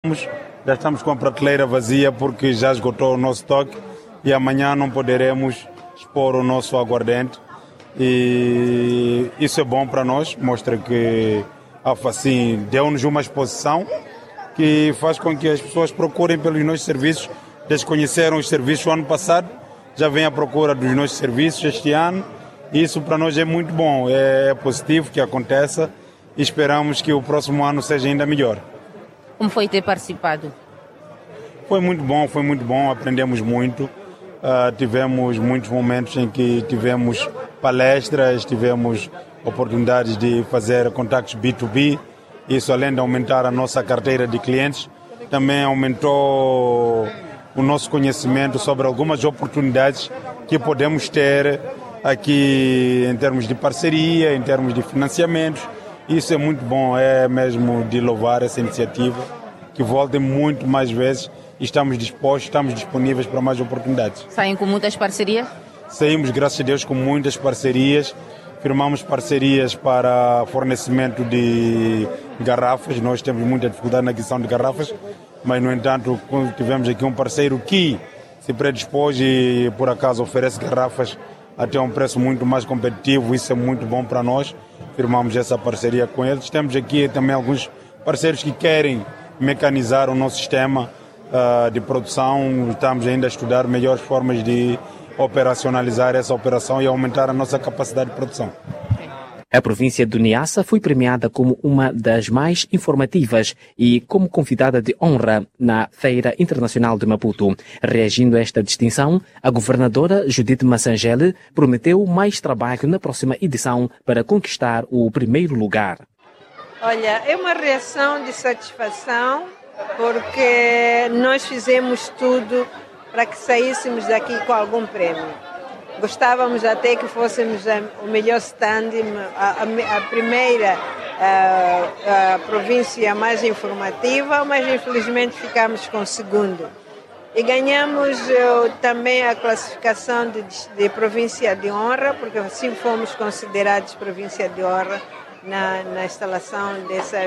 Já estamos com a prateleira vazia porque já esgotou o nosso estoque e amanhã não poderemos expor o nosso aguardente. E isso é bom para nós, mostra que a Facim deu-nos uma exposição que faz com que as pessoas procurem pelos nossos serviços. Desconheceram os serviços o ano passado, já vem à procura dos nossos serviços este ano. Isso para nós é muito bom, é positivo que aconteça e esperamos que o próximo ano seja ainda melhor. Como foi ter participado? Foi muito bom, aprendemos muito. Tivemos muitos momentos em que tivemos palestras, tivemos oportunidades de fazer contactos B2B. Isso, além de aumentar a nossa carteira de clientes, também aumentou o nosso conhecimento sobre algumas oportunidades que podemos ter aqui em termos de parceria, em termos de financiamentos. Isso é muito bom, é mesmo de louvar essa iniciativa, que voltem muito mais vezes e estamos dispostos, estamos disponíveis para mais oportunidades. Saem com muitas parcerias? Saímos, graças a Deus, com muitas parcerias. Firmamos parcerias para fornecimento de garrafas. Nós temos muita dificuldade na aquisição de garrafas, mas, no entanto, tivemos aqui um parceiro que se predispôs e, por acaso, oferece garrafas até um preço muito mais competitivo. Isso é muito bom para nós. Firmamos essa parceria com eles. Temos aqui também alguns parceiros que querem mecanizar o nosso sistema de produção. Estamos ainda a estudar melhores formas de operacionalizar essa operação e aumentar a nossa capacidade de produção. A província do Niassa foi premiada como uma das mais informativas e como convidada de honra na Feira Internacional de Maputo. Reagindo a esta distinção, a governadora Judith Massangele prometeu mais trabalho na próxima edição para conquistar o primeiro lugar. Olha, é uma reação de satisfação porque nós fizemos tudo para que saíssemos daqui com algum prêmio. Gostávamos até que fôssemos o melhor stand, a primeira província mais informativa, mas infelizmente ficamos com o segundo. E ganhamos também a classificação de província de honra, porque assim fomos considerados província de honra na instalação dessa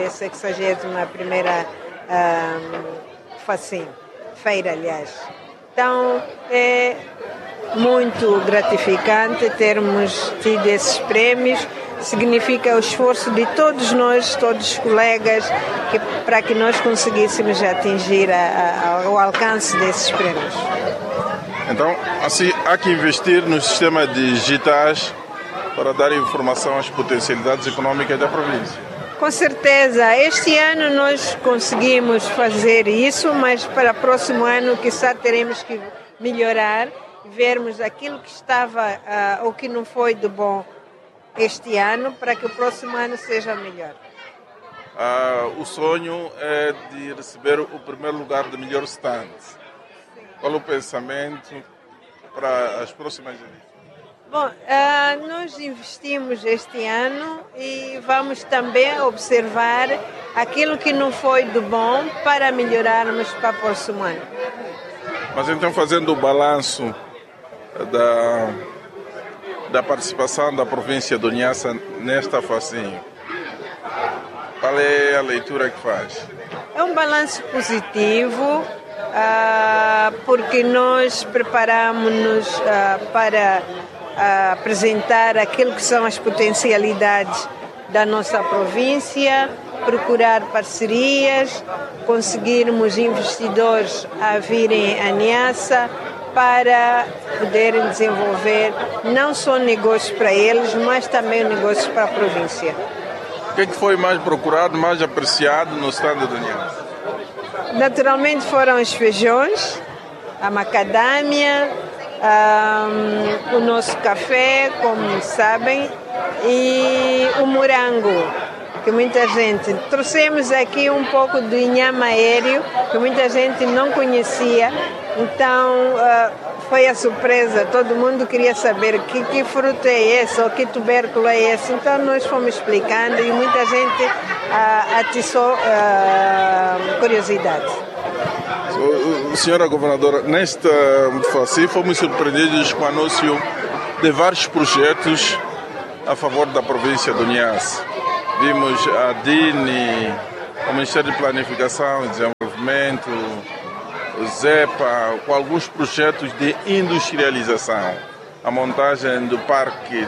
61ª Facim, feira, aliás. Então, é muito gratificante termos tido esses prémios. Significa o esforço de todos nós, todos os colegas, para que nós conseguíssemos atingir o alcance desses prémios. Então, assim, há que investir nos sistemas digitais para dar informação às potencialidades econômicas da província. Com certeza, este ano nós conseguimos fazer isso, mas para o próximo ano, quizá teremos que melhorar, vermos aquilo que estava ou que não foi de bom este ano, para que o próximo ano seja melhor. O sonho é de receber o primeiro lugar de melhor stand. Qual o pensamento para as próximas edições? Bom, nós investimos este ano e vamos também observar aquilo que não foi do bom para melhorarmos para o próximo ano. Mas então, fazendo o balanço da participação da província do Niassa nesta Facim, qual é a leitura que faz? É um balanço positivo, porque nós preparamos-nos para apresentar aquilo que são as potencialidades da nossa província, procurar parcerias, conseguirmos investidores a virem a Niassa para poderem desenvolver não só negócios para eles, mas também negócios para a província. O que é que foi mais procurado, mais apreciado no stand do Niassa? Naturalmente foram os feijões, a macadâmia, o nosso café, como sabem, e o morango, que muita gente... Trouxemos aqui um pouco do inhame aéreo, que muita gente não conhecia, então foi a surpresa, todo mundo queria saber que fruta é essa, ou que tubérculo é esse, então nós fomos explicando e muita gente atiçou curiosidade. Senhora Governadora, nesta Facim fomos surpreendidos com o anúncio de vários projetos a favor da província do Niassa. Vimos a DINI, o Ministério de Planificação e Desenvolvimento desenvolvimento, ZEPA, com alguns projetos de industrialização. A montagem do parque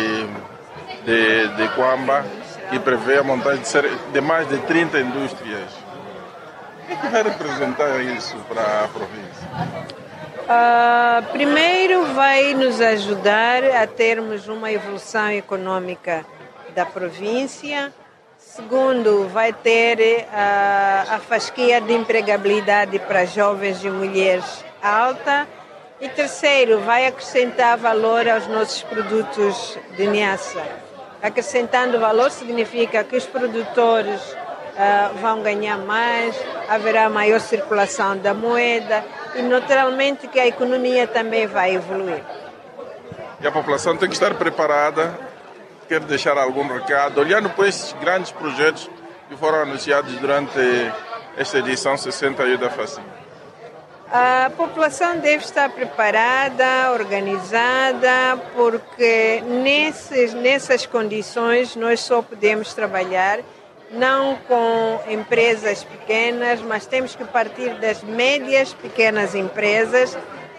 de Quamba, que prevê a montagem de mais de 30 indústrias. O que vai representar isso para a província? Primeiro, vai nos ajudar a termos uma evolução econômica da província. Segundo, vai ter a fasquia de empregabilidade para jovens e mulheres alta. E terceiro, vai acrescentar valor aos nossos produtos de Niassa. Acrescentando valor significa que os produtores vão ganhar mais, haverá maior circulação da moeda e naturalmente que a economia também vai evoluir. E a população tem que estar preparada. Quero deixar algum recado, olhando para esses grandes projetos que foram anunciados durante esta edição 61 da FACIM. A população deve estar preparada, organizada, porque nessas condições nós só podemos trabalhar não com empresas pequenas, mas temos que partir das médias pequenas empresas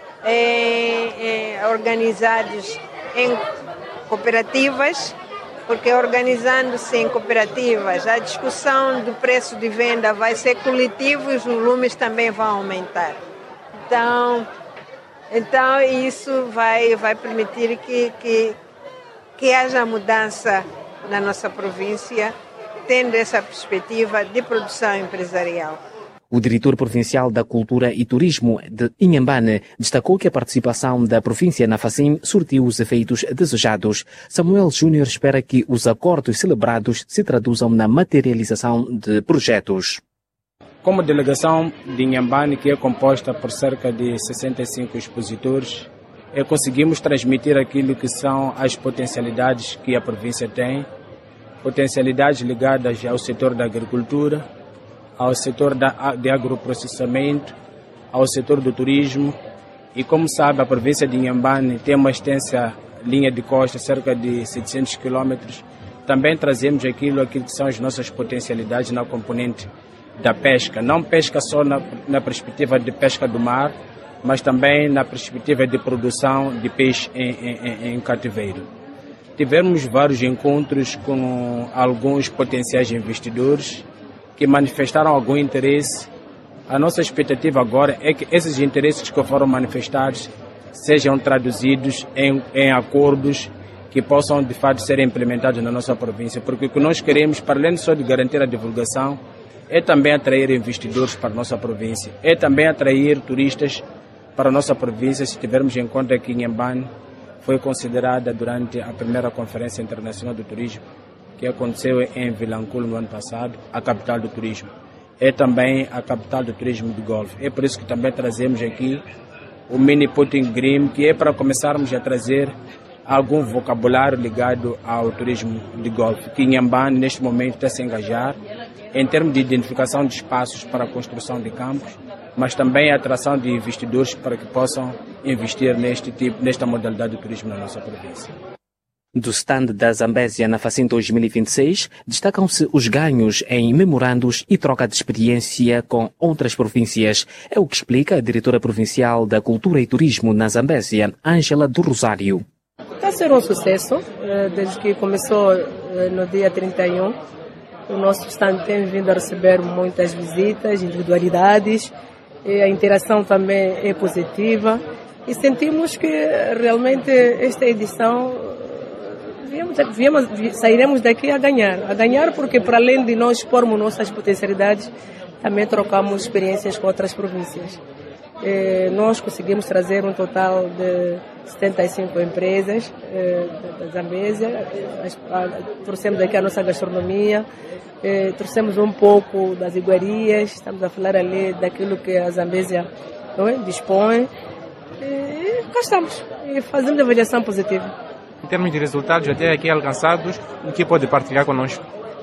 organizadas em cooperativas, porque organizando-se em cooperativas a discussão do preço de venda vai ser coletivo e os volumes também vão aumentar. Então isso vai permitir que haja mudança na nossa província, tendo essa perspectiva de produção empresarial. O diretor provincial da Cultura e Turismo de Inhambane destacou que a participação da província na FACIM surtiu os efeitos desejados. Samuel Júnior espera que os acordos celebrados se traduzam na materialização de projetos. Como delegação de Inhambane, que é composta por cerca de 65 expositores, conseguimos transmitir aquilo que são as potencialidades que a província tem, potencialidades ligadas ao setor da agricultura, ao setor de agroprocessamento, ao setor do turismo. E como sabe, a província de Inhambane tem uma extensa linha de costa, cerca de 700 quilômetros. Também trazemos aquilo que são as nossas potencialidades na componente da pesca. Não pesca só na perspectiva de pesca do mar, mas também na perspectiva de produção de peixe em cativeiro. Tivemos vários encontros com alguns potenciais investidores que manifestaram algum interesse. A nossa expectativa agora é que esses interesses que foram manifestados sejam traduzidos em acordos que possam de fato ser implementados na nossa província, porque o que nós queremos, para além só de garantir a divulgação, é também atrair investidores para a nossa província, é também atrair turistas para a nossa província, se tivermos em conta que Inhambane foi considerada durante a primeira Conferência Internacional do Turismo, que aconteceu em Vilanculo no ano passado, a capital do turismo. É também a capital do turismo do Golfo. É por isso que também trazemos aqui o Mini Putin Green, que é para começarmos a trazer algum vocabulário ligado ao turismo de Golfo, que Inhambane neste momento está a se engajar em termos de identificação de espaços para a construção de campos, mas também a atração de investidores para que possam investir nesta modalidade de turismo na nossa província. Do stand da Zambésia na FACIM 2026, destacam-se os ganhos em memorandos e troca de experiência com outras províncias. É o que explica a diretora provincial da Cultura e Turismo na Zambésia, Ângela do Rosário. Está a ser um sucesso, desde que começou no dia 31. O nosso stand tem vindo a receber muitas visitas, individualidades, e a interação também é positiva. E sentimos que realmente esta edição sairemos daqui a ganhar porque para além de nós expormos nossas potencialidades, também trocamos experiências com outras províncias. Nós conseguimos trazer um total de 75 empresas da Zambésia, trouxemos aqui a nossa gastronomia, trouxemos um pouco das iguarias, estamos a falar ali daquilo que a Zambésia dispõe, e cá estamos, e fazemos avaliação positiva. Em termos de resultados até aqui alcançados, o que pode partilhar conosco?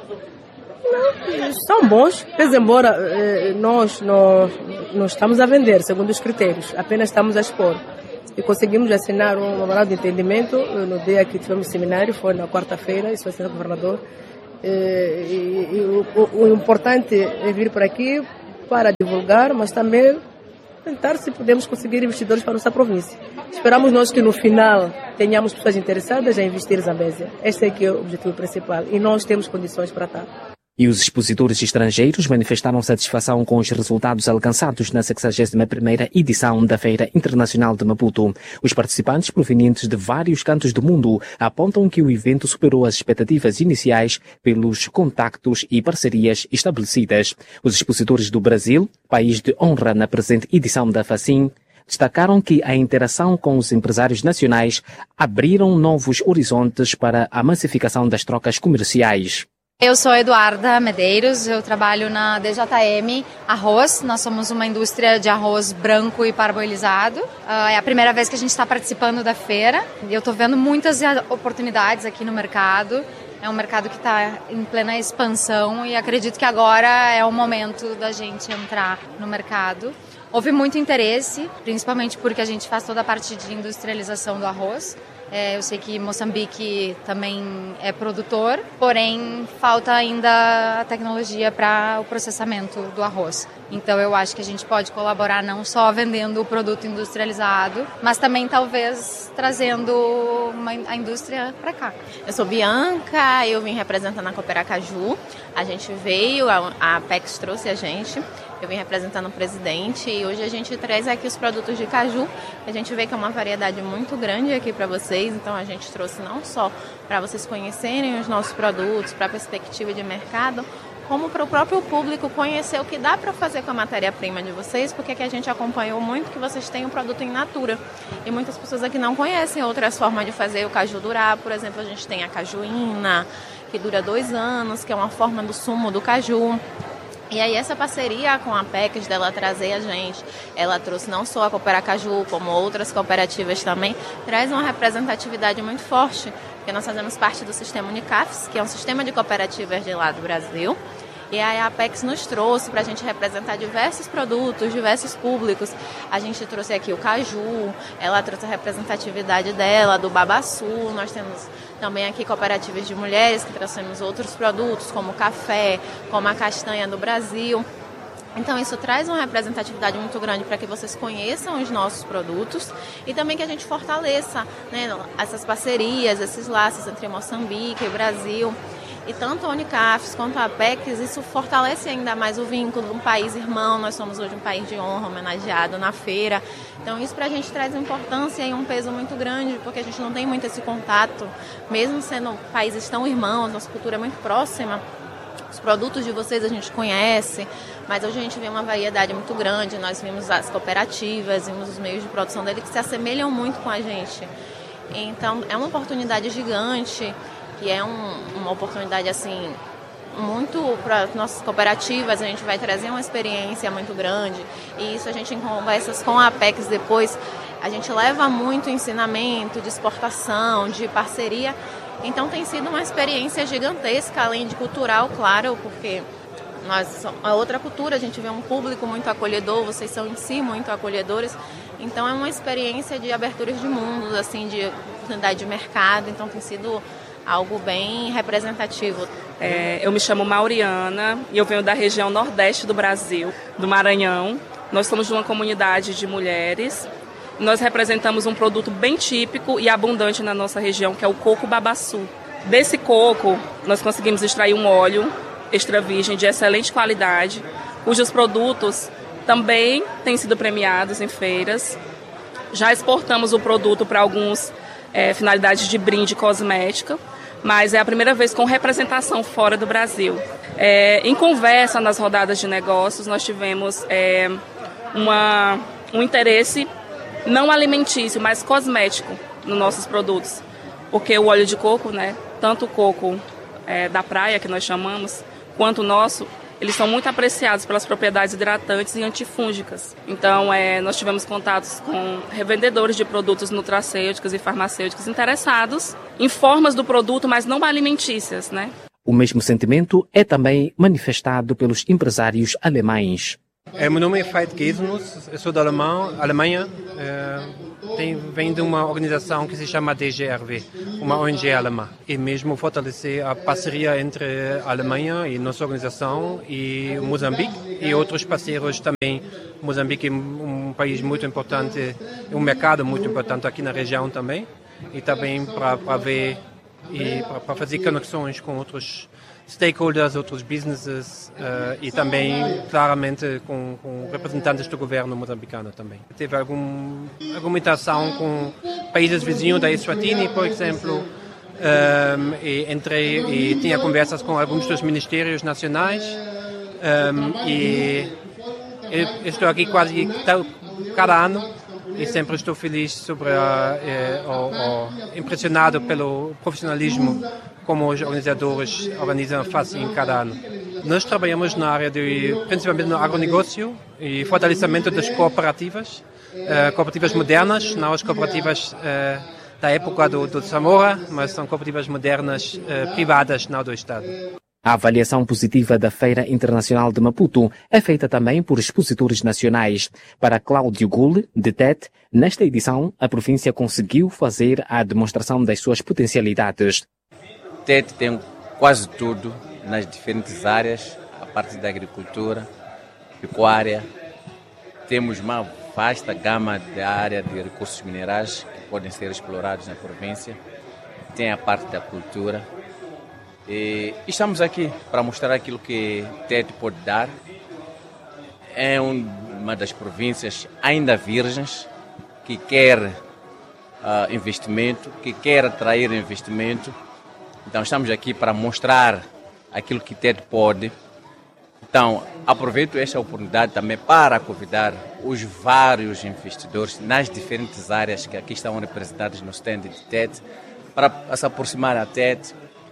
São bons, mas embora nós não estamos a vender segundo os critérios, apenas estamos a expor. E conseguimos assinar um memorando de entendimento no dia que tivemos seminário, foi na quarta-feira, isso foi assinado com o governador. O importante é vir por aqui para divulgar, mas também tentar se podemos conseguir investidores para a nossa província. Esperamos nós que no final tenhamos pessoas interessadas em investir em Zambésia. Este é que é o objetivo principal e nós temos condições para tal. E os expositores estrangeiros manifestaram satisfação com os resultados alcançados na 61ª edição da Feira Internacional de Maputo. Os participantes provenientes de vários cantos do mundo apontam que o evento superou as expectativas iniciais pelos contactos e parcerias estabelecidas. Os expositores do Brasil, país de honra na presente edição da FACIM, destacaram que a interação com os empresários nacionais abriram novos horizontes para a massificação das trocas comerciais. Eu sou Eduarda Medeiros, eu trabalho na DJM Arroz. Nós somos uma indústria de arroz branco e parboilizado. É a primeira vez que a gente está participando da feira. Eu estou vendo muitas oportunidades aqui no mercado. É um mercado que está em plena expansão e acredito que agora é o momento da gente entrar no mercado. Houve muito interesse, principalmente porque a gente faz toda a parte de industrialização do arroz. Eu sei que Moçambique também é produtor, porém falta ainda a tecnologia para o processamento do arroz. Então eu acho que a gente pode colaborar não só vendendo o produto industrializado, mas também talvez trazendo a indústria para cá. Eu sou Bianca, eu vim representando a Cooperacaju. A gente veio, a Apex trouxe a gente. Eu vim representando o presidente e hoje a gente traz aqui os produtos de caju. A gente vê que é uma variedade muito grande aqui para vocês, então a gente trouxe não só para vocês conhecerem os nossos produtos, para a perspectiva de mercado, como para o próprio público conhecer o que dá para fazer com a matéria-prima de vocês, porque aqui a gente acompanhou muito que vocês têm um produto in natura. E muitas pessoas aqui não conhecem outras formas de fazer o caju durar. Por exemplo, a gente tem a cajuína, que dura 2 anos, que é uma forma do sumo do caju. E aí essa parceria com a Apex dela trazer a gente, ela trouxe não só a Cooperacaju, como outras cooperativas também, traz uma representatividade muito forte, porque nós fazemos parte do sistema Unicafes, que é um sistema de cooperativas de lá do Brasil. E aí a Apex nos trouxe para a gente representar diversos produtos, diversos públicos. A gente trouxe aqui o caju, ela trouxe a representatividade dela, do babaçu. Nós temos também aqui cooperativas de mulheres que trouxemos outros produtos, como o café, como a castanha do Brasil. Então isso traz uma representatividade muito grande para que vocês conheçam os nossos produtos e também que a gente fortaleça, né, essas parcerias, esses laços entre Moçambique e Brasil. E tanto a Unicafes quanto a Apex, isso fortalece ainda mais o vínculo de um país irmão. Nós somos hoje um país de honra, homenageado na feira. Então isso para a gente traz uma importância e um peso muito grande, porque a gente não tem muito esse contato, mesmo sendo países tão irmãos, nossa cultura é muito próxima. Os produtos de vocês a gente conhece, mas hoje a gente vê uma variedade muito grande. Nós vimos as cooperativas, vimos os meios de produção dele que se assemelham muito com a gente. Então é uma oportunidade gigante, que é uma oportunidade assim muito para as nossas cooperativas. A gente vai trazer uma experiência muito grande e isso a gente em conversas com a Apex depois, a gente leva muito ensinamento de exportação, de parceria. Então tem sido uma experiência gigantesca, além de cultural, claro, porque a outra cultura, a gente vê um público muito acolhedor, vocês são em si muito acolhedores. Então é uma experiência de aberturas de mundos, assim, de oportunidade de mercado, então tem sido algo bem representativo. Eu me chamo Mauriana e eu venho da região nordeste do Brasil, do Maranhão. Nós somos de uma comunidade de mulheres. Nós representamos um produto bem típico e abundante na nossa região, que é o coco babaçu. Desse coco, nós conseguimos extrair um óleo extra virgem de excelente qualidade, cujos produtos também têm sido premiados em feiras. Já exportamos o produto para algumas finalidades de brinde cosmética, mas é a primeira vez com representação fora do Brasil. Em conversa nas rodadas de negócios, nós tivemos um interesse não alimentício, mas cosmético nos nossos produtos, porque o óleo de coco, né, tanto o coco da praia, que nós chamamos, quanto o nosso, eles são muito apreciados pelas propriedades hidratantes e antifúngicas. Então, nós tivemos contatos com revendedores de produtos nutracêuticos e farmacêuticos interessados em formas do produto, mas não alimentícias, né? O mesmo sentimento é também manifestado pelos empresários alemães. Meu nome é Veit Gesmus, eu sou da Alemanha. Venho de uma organização que se chama DGRV, uma ONG alemã. E mesmo fortalecer a parceria entre a Alemanha e nossa organização e Moçambique e outros parceiros também. Moçambique é um país muito importante, um mercado muito importante aqui na região também. E também para ver e para fazer conexões com outros stakeholders, outros businesses e também, claramente, com representantes do governo moçambicano também. Teve alguma interação com países vizinhos da Eswatini, por exemplo, e tinha conversas com alguns dos ministérios nacionais e estou aqui quase cada ano e sempre estou feliz impressionado pelo profissionalismo como os organizadores fazem em cada ano. Nós trabalhamos na área principalmente no agronegócio e fortalecimento das cooperativas modernas, não as cooperativas da época do Zamora, mas são cooperativas modernas privadas, não do Estado. A avaliação positiva da Feira Internacional de Maputo é feita também por expositores nacionais. Para Cláudio Gule, de Tete, nesta edição a província conseguiu fazer a demonstração das suas potencialidades. Tete tem quase tudo nas diferentes áreas, a parte da agricultura, pecuária. Temos uma vasta gama da área de recursos minerais que podem ser explorados na província. Tem a parte da cultura. E estamos aqui para mostrar aquilo que Tete pode dar. É uma das províncias ainda virgens que quer investimento, que quer atrair investimento. Então estamos aqui para mostrar aquilo que Tete pode. Então aproveito esta oportunidade também para convidar os vários investidores nas diferentes áreas que aqui estão representados no stand de Tete para se aproximar a Tete,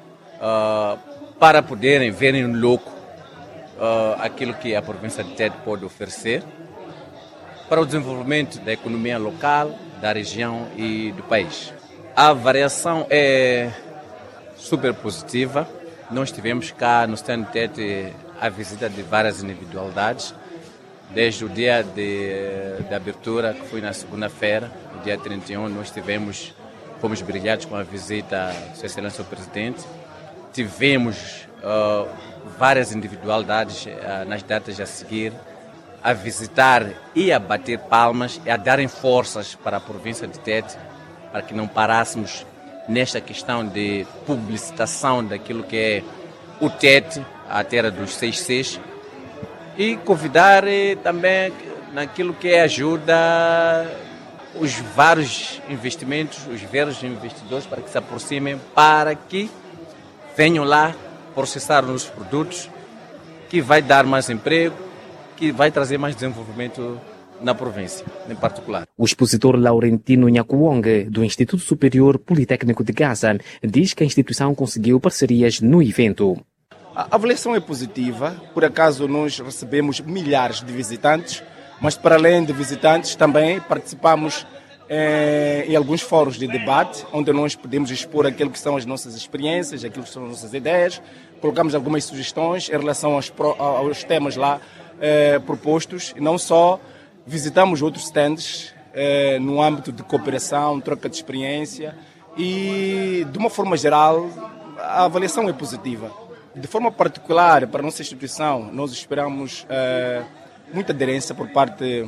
para poderem ver em loco aquilo que a província de Tete pode oferecer para o desenvolvimento da economia local, da região e do país. A variação é super positiva. Nós tivemos cá no stand de Tete a visita de várias individualidades, desde o dia de abertura, que foi na segunda-feira, no dia 31, fomos brilhados com a visita de Sua Excelência o Presidente. Tivemos várias individualidades nas datas a seguir a visitar e a bater palmas e a darem forças para a província de Tete, para que não parássemos nesta questão de publicitação daquilo que é o Tete, a terra dos 6Cs, e convidar também naquilo que é ajuda os vários investimentos, os vários investidores para que se aproximem, para que venham lá processar os produtos, que vai dar mais emprego, que vai trazer mais desenvolvimento na província, em particular. O expositor Laurentino Nhakuong, do Instituto Superior Politécnico de Gaza, diz que a instituição conseguiu parcerias no evento. A avaliação é positiva. Por acaso nós recebemos milhares de visitantes, mas para além de visitantes também participamos em alguns fóruns de debate, onde nós podemos expor aquilo que são as nossas experiências, aquilo que são as nossas ideias, colocamos algumas sugestões em relação aos temas lá propostos, e não só visitamos outros stands no âmbito de cooperação, troca de experiência, e de uma forma geral a avaliação é positiva. De forma particular, para a nossa instituição, nós esperamos muita aderência por parte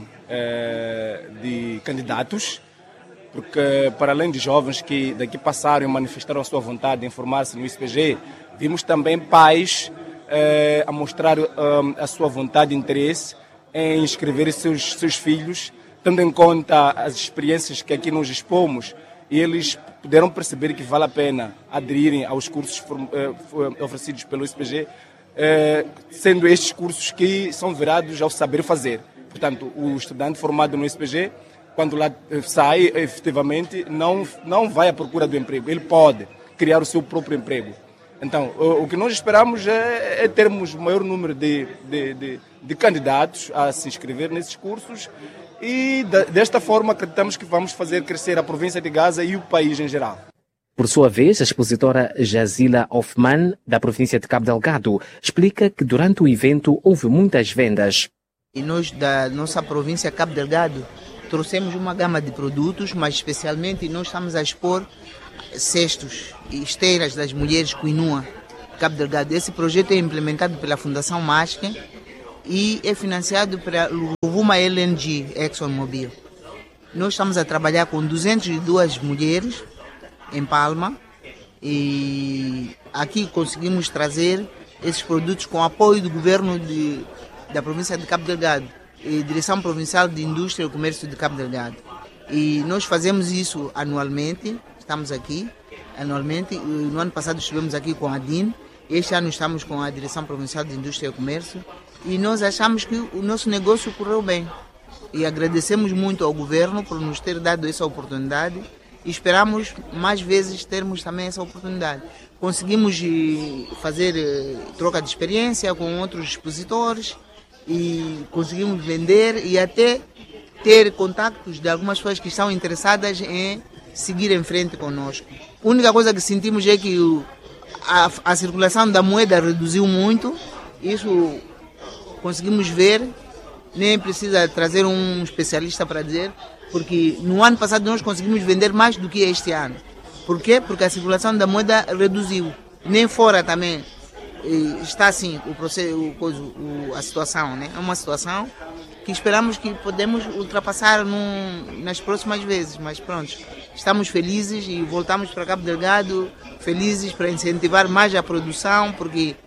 de candidatos, porque para além de jovens que daqui passaram e manifestaram a sua vontade de informar-se no ISPG, vimos também pais a mostrar a sua vontade e interesse em inscrever seus filhos, tendo em conta as experiências que aqui nós expomos, e eles puderam perceber que vale a pena aderirem aos cursos oferecidos pelo ISPG, sendo estes cursos que são virados ao saber fazer. Portanto, o estudante formado no ISPG, quando lá sai, efetivamente, não vai à procura do emprego, ele pode criar o seu próprio emprego. Então, o que nós esperamos é termos o maior número de candidatos a se inscrever nesses cursos, e desta forma acreditamos que vamos fazer crescer a província de Gaza e o país em geral. Por sua vez, a expositora Jazila Hoffman, da província de Cabo Delgado, explica que durante o evento houve muitas vendas. E nós, da nossa província Cabo Delgado, trouxemos uma gama de produtos, mas especialmente nós estamos a expor cestos e esteiras das mulheres Quinua Cabo Delgado. Esse projeto é implementado pela Fundação Masque e é financiado pela Rovuma LNG ExxonMobil. Nós estamos a trabalhar com 202 mulheres em Palma e aqui conseguimos trazer esses produtos com apoio do governo da província de Cabo Delgado e Direção Provincial de Indústria e Comércio de Cabo Delgado. E nós fazemos isso anualmente, estamos aqui anualmente. No ano passado estivemos aqui com a DIN, este ano estamos com a Direção Provincial de Indústria e Comércio e nós achamos que o nosso negócio correu bem. E agradecemos muito ao governo por nos ter dado essa oportunidade e esperamos mais vezes termos também essa oportunidade. Conseguimos fazer troca de experiência com outros expositores e conseguimos vender e até ter contactos de algumas pessoas que estão interessadas em seguir em frente conosco. A única coisa que sentimos é que a circulação da moeda reduziu muito, isso conseguimos ver. Nem precisa trazer um especialista para dizer, porque no ano passado nós conseguimos vender mais do que este ano. Por quê? Porque a circulação da moeda reduziu. Nem fora também está assim o processo, a situação, né? É uma situação que esperamos que podemos ultrapassar nas próximas vezes, mas pronto, estamos felizes e voltamos para Cabo Delgado felizes para incentivar mais a produção, porque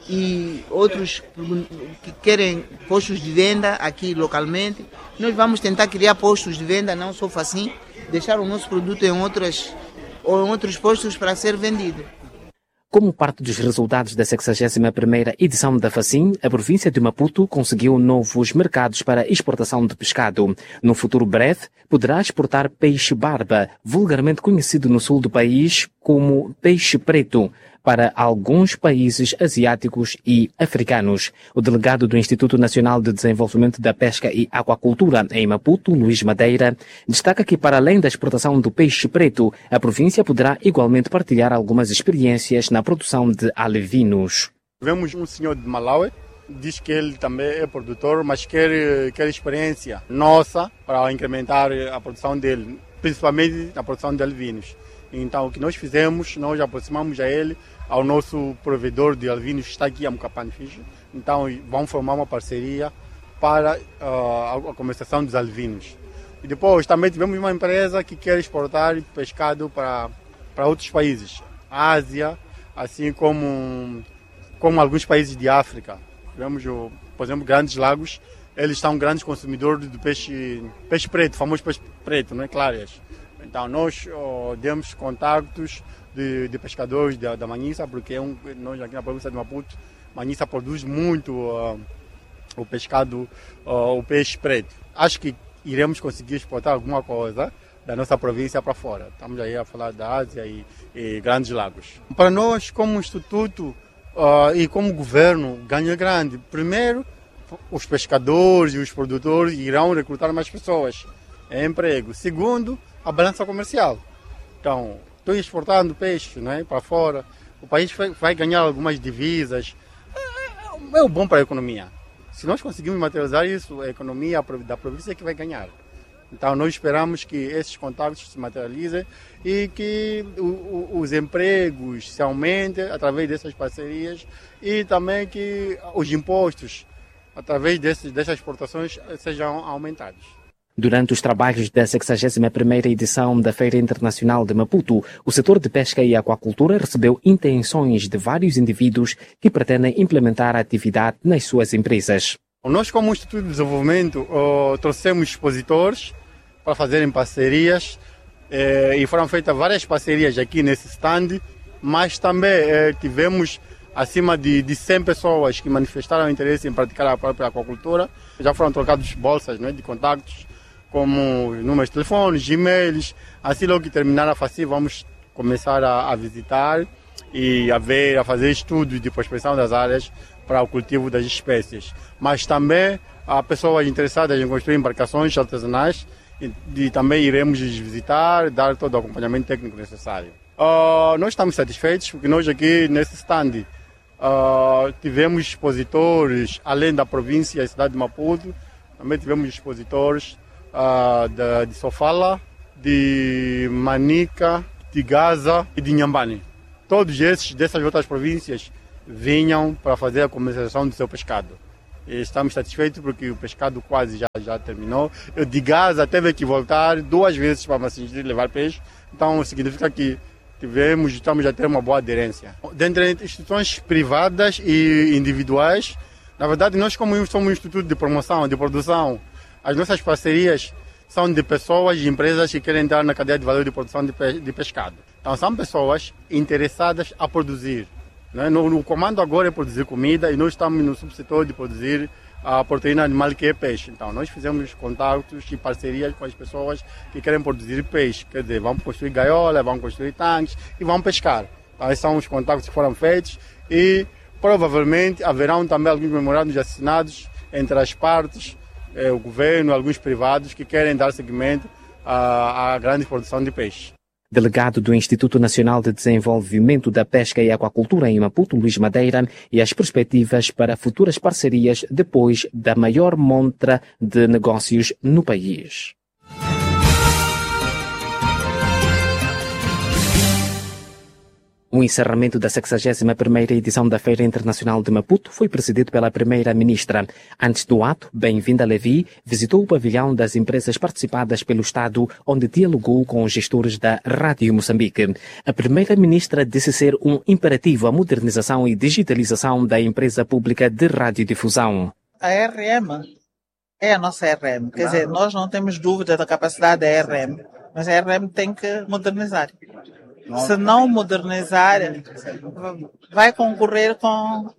e outros que querem postos de venda aqui localmente, nós vamos tentar criar postos de venda, não só assim, deixar o nosso produto em outros postos para ser vendido. Como parte dos resultados da 61ª edição da FACIM, a província de Maputo conseguiu novos mercados para exportação de pescado. No futuro breve, poderá exportar peixe-barba, vulgarmente conhecido no sul do país como peixe preto, para alguns países asiáticos e africanos. O delegado do Instituto Nacional de Desenvolvimento da Pesca e Aquacultura em Maputo, Luís Madeira, destaca que para além da exportação do peixe preto, a província poderá igualmente partilhar algumas experiências na produção de alevinos. Vemos um senhor de Malawi, diz que ele também é produtor, mas quer experiência nossa para incrementar a produção dele, principalmente na produção de alevinos. Então, o que nós fizemos, nós aproximamos a ele, ao nosso provedor de alvinos que está aqui, a Mukapani Fish. Então, vamos formar uma parceria para a comercialização dos alvinos. E depois, também tivemos uma empresa que quer exportar pescado para outros países, Ásia, assim como alguns países de África. Tivemos, por exemplo, Grandes Lagos, eles são grandes consumidores do peixe preto, famoso peixe preto, não é, Clarias? Então, nós demos contactos de pescadores da Manhissa, porque nós aqui na província de Maputo, Manhissa produz muito o pescado, o peixe preto. Acho que iremos conseguir exportar alguma coisa da nossa província para fora. Estamos aí a falar da Ásia e Grandes Lagos. Para nós, como instituto e como governo, ganho grande. Primeiro, os pescadores e os produtores irão recrutar mais pessoas em emprego. Segundo, a balança comercial. Então, estou exportando peixe, né, para fora, o país vai ganhar algumas divisas. É bom para a economia. Se nós conseguirmos materializar isso, a economia da província é que vai ganhar. Então, nós esperamos que esses contatos se materializem e que os empregos se aumentem através dessas parcerias e também que os impostos, através dessas exportações, sejam aumentados. Durante os trabalhos da 61ª edição da Feira Internacional de Maputo, o setor de pesca e aquacultura recebeu intenções de vários indivíduos que pretendem implementar a atividade nas suas empresas. Nós, como Instituto de Desenvolvimento, trouxemos expositores para fazerem parcerias e foram feitas várias parcerias aqui nesse stand, mas também tivemos acima de 100 pessoas que manifestaram interesse em praticar a própria aquacultura. Já foram trocadas bolsas, né, de contactos, como números de telefones, e-mails. Assim, logo que terminar a FACIM, vamos começar a visitar e a fazer estudos de prospecção das áreas para o cultivo das espécies. Mas também há pessoas interessadas em construir embarcações artesanais e também iremos visitar, dar todo o acompanhamento técnico necessário. Nós estamos satisfeitos porque nós aqui nesse stand tivemos expositores, além da província e cidade de Maputo, também tivemos expositores de Sofala, de Manica, de Gaza e de Inhambane. Todos esses dessas outras províncias vinham para fazer a comercialização do seu pescado. E estamos satisfeitos porque o pescado quase já terminou. O de Gaza teve que voltar 2 vezes para Massingi levar peixe, então significa que estamos a ter uma boa aderência. Dentre instituições privadas e individuais, na verdade nós como somos um instituto de promoção, de produção, as nossas parcerias são de pessoas e empresas que querem entrar na cadeia de valor de produção de pescado. Então são pessoas interessadas a produzir. No comando agora é produzir comida e nós estamos no subsetor de produzir a proteína animal que é peixe. Então nós fizemos contatos e parcerias com as pessoas que querem produzir peixe. Quer dizer, vão construir gaiola, vão construir tanques e vão pescar. Então, esses são os contatos que foram feitos e provavelmente haverão também alguns memorandos assinados entre as partes, o governo, alguns privados que querem dar seguimento à grande produção de peixe. Delegado do Instituto Nacional de Desenvolvimento da Pesca e Aquacultura em Maputo, Luís Madeira, e as perspectivas para futuras parcerias depois da maior montra de negócios no país. O encerramento da 61ª edição da Feira Internacional de Maputo foi presidido pela Primeira-Ministra. Antes do ato, Bem-vinda Levi visitou o pavilhão das empresas participadas pelo Estado, onde dialogou com os gestores da Rádio Moçambique. A Primeira-Ministra disse ser um imperativo a modernização e digitalização da empresa pública de radiodifusão. A RM é a nossa RM. Quer dizer, nós não temos dúvida da capacidade da RM, mas a RM tem que modernizar. Se não modernizar, vai concorrer com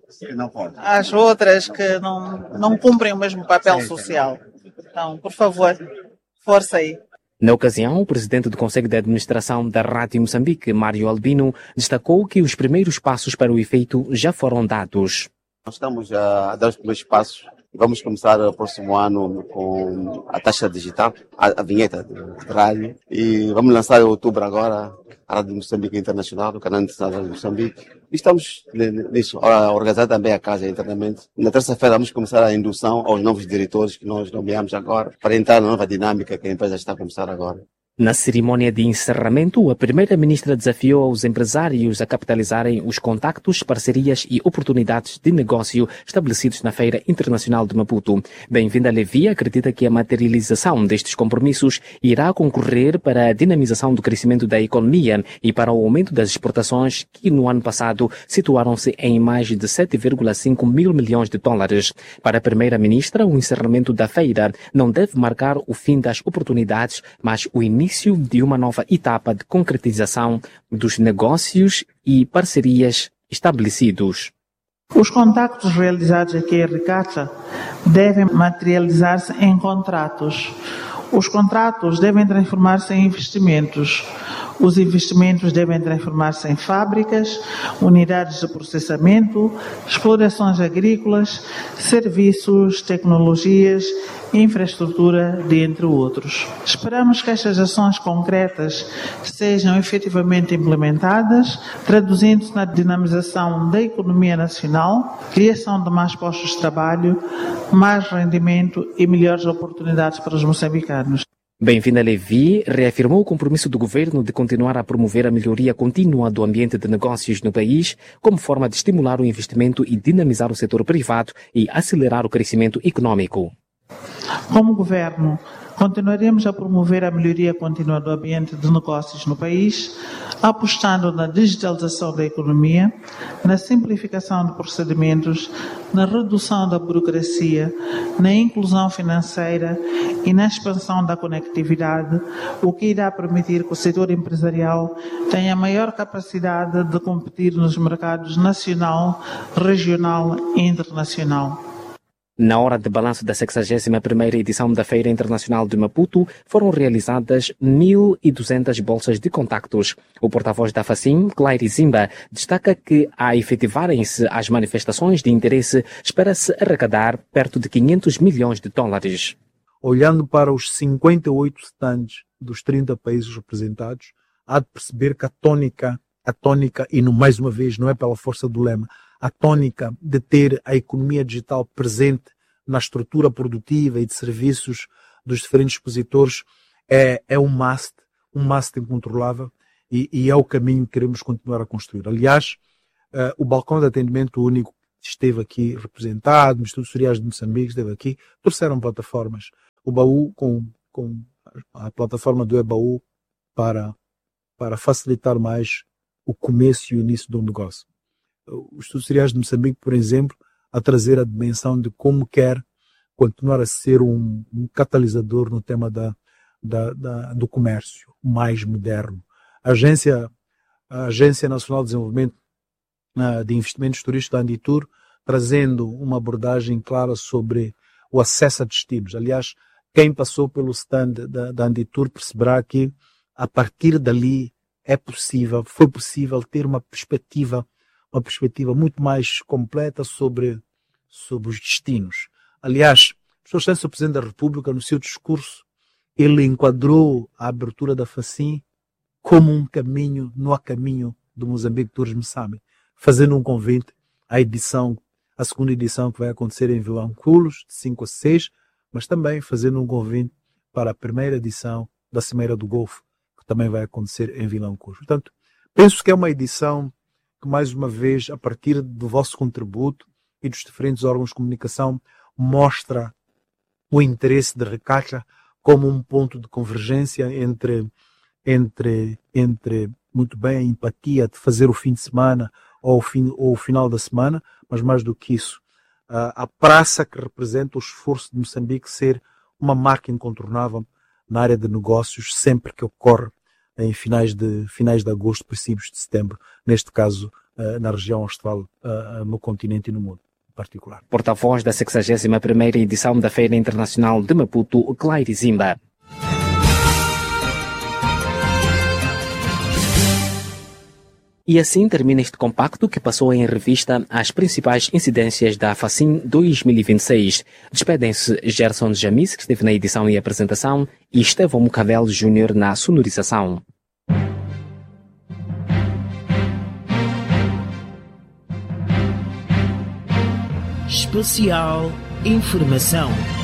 as outras que não cumprem o mesmo papel social. Então, por favor, força aí. Na ocasião, o presidente do Conselho de Administração da Rádio Moçambique, Mário Albino, destacou que os primeiros passos para o efeito já foram dados. Nós estamos a dar os primeiros passos. Vamos começar no próximo ano com a taxa digital, a vinheta de rádio. E vamos lançar em outubro agora a Rádio Moçambique Internacional, o canal internacional de Moçambique. E estamos nisso, a organizar também a casa internamente. Na terça-feira vamos começar a indução aos novos diretores que nós nomeamos agora, para entrar na nova dinâmica que a empresa está a começar agora. Na cerimónia de encerramento, a Primeira-Ministra desafiou os empresários a capitalizarem os contactos, parcerias e oportunidades de negócio estabelecidos na Feira Internacional de Maputo. Bem-vinda Levi acredita que a materialização destes compromissos irá concorrer para a dinamização do crescimento da economia e para o aumento das exportações, que no ano passado situaram-se em mais de 7,5 mil milhões de dólares. Para a Primeira-Ministra, o encerramento da feira não deve marcar o fim das oportunidades, mas o início de uma nova etapa de concretização dos negócios e parcerias estabelecidos. Os contactos realizados aqui em Ricata devem materializar-se em contratos. Os contratos devem transformar-se em investimentos. Os investimentos devem transformar-se em fábricas, unidades de processamento, explorações agrícolas, serviços, tecnologias, infraestrutura, dentre outros. Esperamos que estas ações concretas sejam efetivamente implementadas, traduzindo-se na dinamização da economia nacional, criação de mais postos de trabalho, mais rendimento e melhores oportunidades para os moçambicanos. Bem-vinda Levi reafirmou o compromisso do governo de continuar a promover a melhoria contínua do ambiente de negócios no país, como forma de estimular o investimento e dinamizar o setor privado e acelerar o crescimento econômico. Como governo, continuaremos a promover a melhoria contínua do ambiente de negócios no país, apostando na digitalização da economia, na simplificação de procedimentos, na redução da burocracia, na inclusão financeira e na expansão da conectividade, o que irá permitir que o setor empresarial tenha maior capacidade de competir nos mercados nacional, regional e internacional. Na hora de balanço da 61ª edição da Feira Internacional de Maputo, foram realizadas 1.200 bolsas de contactos. O porta-voz da FACIM, Claire Zimba, destaca que, a efetivarem-se as manifestações de interesse, espera-se arrecadar perto de 500 milhões de dólares. Olhando para os 58 stands dos 30 países representados, há de perceber que a tônica, e mais uma vez, não é pela força do lema, a tônica de ter a economia digital presente na estrutura produtiva e de serviços dos diferentes expositores é um must incontrolável e é o caminho que queremos continuar a construir. Aliás, o balcão de atendimento único esteve aqui representado, o Instituto Soriais de Moçambique esteve aqui, trouxeram plataformas. O baú com a plataforma do eBaú para facilitar mais o começo e o início do negócio. O Instituto Soriais de Moçambique, por exemplo, a trazer a dimensão de como quer continuar a ser um catalisador no tema do comércio mais moderno. A Agência Nacional de Desenvolvimento de Investimentos Turísticos da Anditur, trazendo uma abordagem clara sobre o acesso a destinos. Aliás, quem passou pelo stand da Anditur perceberá que, a partir dali, foi possível ter uma perspectiva muito mais completa sobre os destinos. Aliás, o Sr. Presidente da República, no seu discurso, ele enquadrou a abertura da FACIM como um caminho, no caminho do Moçambique Tourism Summit, fazendo um convite à segunda edição que vai acontecer em Vilanculos, de 5 a 6, mas também fazendo um convite para a primeira edição da Cimeira do Golfo, que também vai acontecer em Vilanculos. Portanto, penso que é uma edição que, mais uma vez, a partir do vosso contributo e dos diferentes órgãos de comunicação, mostra o interesse de Recaixa como um ponto de convergência entre muito bem, a empatia de fazer o fim de semana ou o final da semana, mas mais do que isso, a praça que representa o esforço de Moçambique ser uma marca incontornável na área de negócios sempre que ocorre em finais de agosto, princípios de setembro, neste caso na região austral, no continente e no mundo em particular. Porta-voz da 61ª edição da Feira Internacional de Maputo, Claire Zimba. E assim termina este compacto que passou em revista as principais incidências da FACIM 2026. Despedem-se Gerson Jamis, que esteve na edição e apresentação, e Estevão Mucavel Júnior na sonorização. Especial Informação.